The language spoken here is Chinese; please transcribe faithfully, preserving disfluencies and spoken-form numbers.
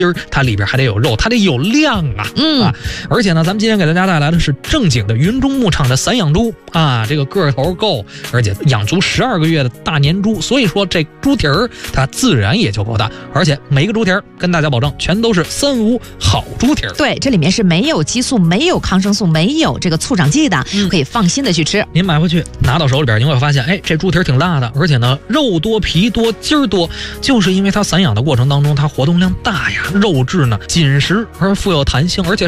儿，它里边还得有肉，它得有量啊。 嗯啊，而且呢，咱们今天给大家带来的是正经的云中牧场的散养猪啊，这个个头够，而且养足十二个月的大年猪，所以说这猪蹄儿它自然也就够大，而且每个猪蹄儿跟大家保证全都是三无好猪蹄儿。 对，这里面是没有激素、没有抗生素、没有这个促长剂的， 嗯、 可以放心的去吃。 您买回去拿到手里边，您会发现，哎，这猪蹄儿挺大的，而且呢，肉多、皮多、筋儿多，就是因为它散养的过程当中，它活动量大呀，肉质呢紧实而富有弹性，而且